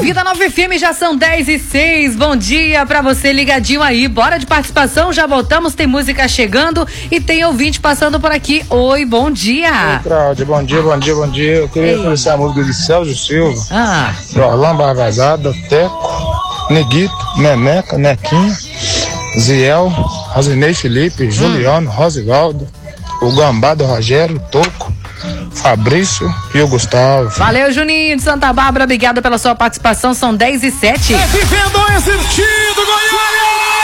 Vida Nova FM, já são 10h06. Bom dia pra você ligadinho aí. Bora de participação, já voltamos. Tem música chegando e tem ouvinte passando por aqui. Oi, bom dia. Oi, Cláudia, bom dia. Eu queria conhecer a música de Sérgio Silva, Orlando Barbazada, Teco, Neguito, Neneca, Nequinha, Ziel, Rosinei Felipe, Juliano, Rosivaldo, o Gambá do Rogério, Toco, Fabrício e o Gustavo. Valeu, Juninho de Santa Bárbara, obrigado pela sua participação. São 10h07. Vivendo esse sentido, Goiânia!